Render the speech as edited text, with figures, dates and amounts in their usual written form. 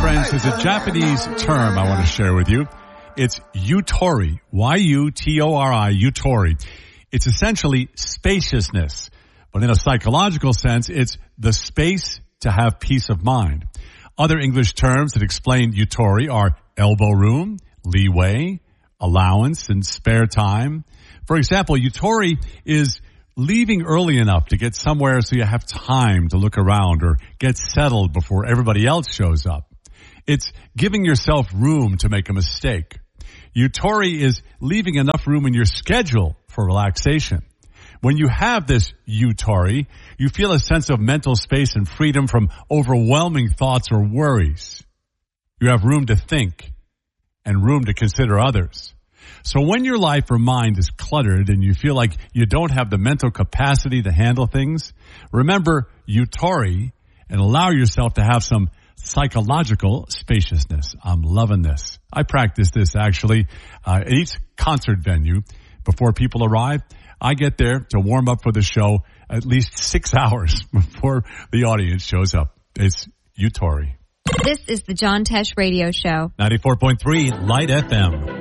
friends, there's a Japanese term I want to share with you. It's yutori, Y-U-T-O-R-I, yutori. It's essentially spaciousness, but in a psychological sense, it's the space to have peace of mind. Other English terms that explain yutori are elbow room, leeway, allowance, and spare time. For example, yutori is leaving early enough to get somewhere so you have time to look around or get settled before everybody else shows up. It's giving yourself room to make a mistake. Yutori is leaving enough room in your schedule for relaxation. When you have this yutori, you feel a sense of mental space and freedom from overwhelming thoughts or worries. You have room to think and room to consider others. So when your life or mind is cluttered and you feel like you don't have the mental capacity to handle things, remember yutori and allow yourself to have some psychological spaciousness. I'm loving this. I practice this actually at each concert venue. Before people arrive, I get there to warm up for the show at least 6 hours before the audience shows up. It's yutori. This is the John Tesh Radio Show. 94.3 Light FM.